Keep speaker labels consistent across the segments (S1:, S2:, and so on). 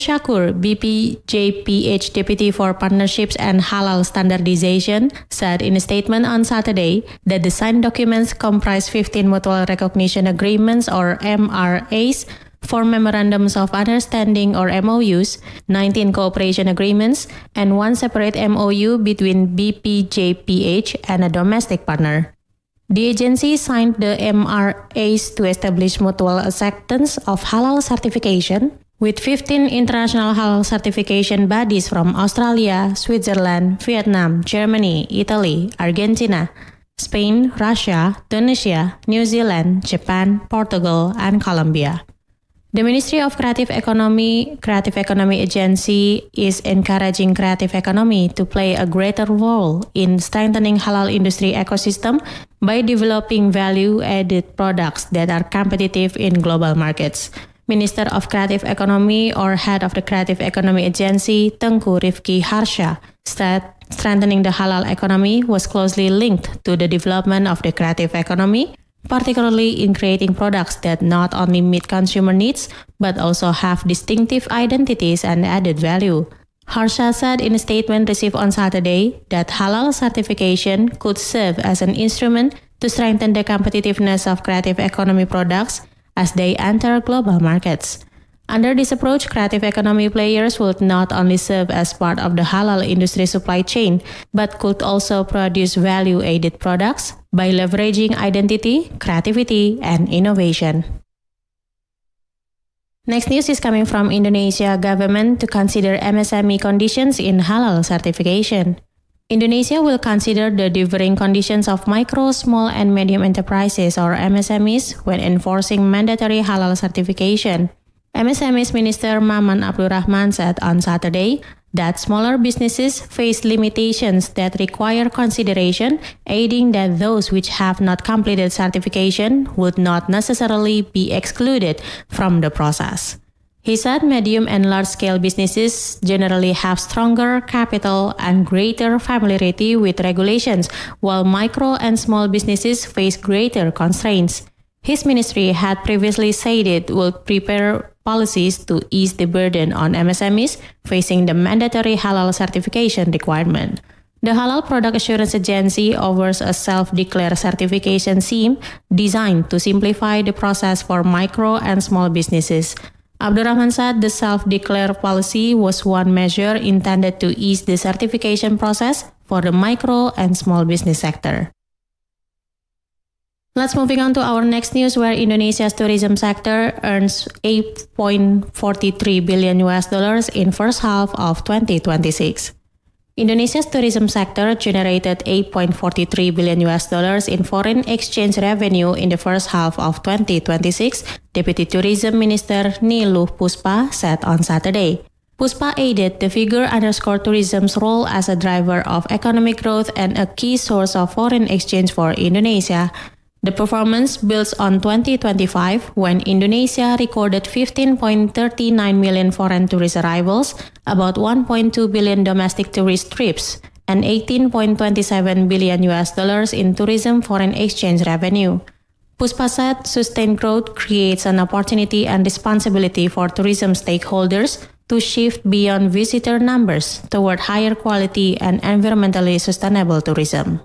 S1: Shakur, BPJPH Deputy for Partnerships and Halal Standardization, said in a statement on Saturday that the signed documents comprise 15 mutual recognition agreements or MRAs, 4 memorandums of understanding or MOUs, 19 cooperation agreements, and 1 separate MOU between BPJPH and a domestic partner. The agency signed the MRAs to establish mutual acceptance of halal certification with 15 international halal certification bodies from Australia, Switzerland, Vietnam, Germany, Italy, Argentina, Spain, Russia, Tunisia, New Zealand, Japan, Portugal, and Colombia. The Ministry of Creative Economy Agency is encouraging creative economy to play a greater role in strengthening halal industry ecosystem by developing value-added products that are competitive in global markets. Minister of Creative Economy or Head of the Creative Economy Agency, Tengku Rifki Harsha, said strengthening the halal economy was closely linked to the development of the creative economy, particularly in creating products that not only meet consumer needs, but also have distinctive identities and added value. Harsha said in a statement received on Saturday that halal certification could serve as an instrument to strengthen the competitiveness of creative economy products as they enter global markets. Under this approach, creative economy players would not only serve as part of the halal industry supply chain, but could also produce value-added products by leveraging identity, creativity, and innovation. Next news is coming from Indonesia government to consider MSME conditions in halal certification. Indonesia will consider the differing conditions of micro, small, and medium enterprises or MSMEs when enforcing mandatory halal certification. MSMEs Minister Maman Abdurrahman said on Saturday that smaller businesses face limitations that require consideration, adding that those which have not completed certification would not necessarily be excluded from the process. He said medium and large-scale businesses generally have stronger capital and greater familiarity with regulations, while micro and small businesses face greater constraints. His ministry had previously said it would prepare policies to ease the burden on MSMEs facing the mandatory halal certification requirement. The Halal Product Assurance Agency offers a self-declare certification scheme designed to simplify the process for micro and small businesses. Abdurrahman said the self-declare policy was one measure intended to ease the certification process for the micro and small business sector. Let's moving on to our next news where Indonesia's tourism sector earns $8.43 billion in first half of 2026. Indonesia's tourism sector generated $8.43 billion in foreign exchange revenue in the first half of 2026, Deputy Tourism Minister Niluh Puspa said on Saturday. Puspa added the figure underscored tourism's role as a driver of economic growth and a key source of foreign exchange for Indonesia. The performance builds on 2025 when Indonesia recorded 15.39 million foreign tourist arrivals, about 1.2 billion domestic tourist trips, and $18.27 billion in tourism foreign exchange revenue. Puspa said sustained growth creates an opportunity and responsibility for tourism stakeholders to shift beyond visitor numbers toward higher quality and environmentally sustainable tourism.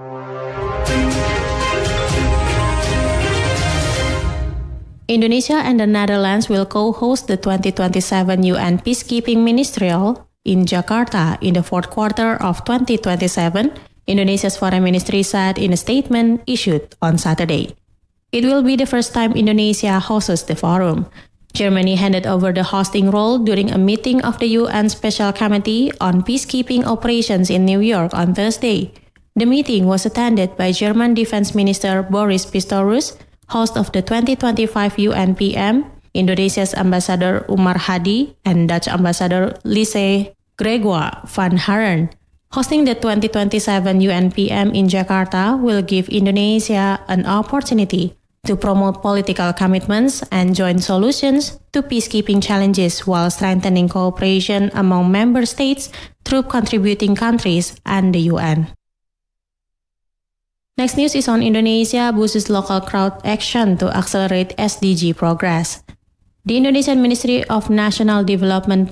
S1: Indonesia and the Netherlands will co-host the 2027 UN Peacekeeping Ministerial in Jakarta in the fourth quarter of 2027, Indonesia's foreign ministry said in a statement issued on Saturday. It will be the first time Indonesia hosts the forum. Germany handed over the hosting role during a meeting of the UN Special Committee on Peacekeeping Operations in New York on Thursday. The meeting was attended by German Defense Minister Boris Pistorius, host of the 2025 UN PM, Indonesia's Ambassador Umar Hadi, and Dutch Ambassador Lise Gregoire van Haren. Hosting the 2027 UN PM in Jakarta will give Indonesia an opportunity to promote political commitments and joint solutions to peacekeeping challenges while strengthening cooperation among member states, troop contributing countries, and the UN. Next news is on Indonesia boosts local crowd action to accelerate SDG progress. The Indonesian Ministry of National Development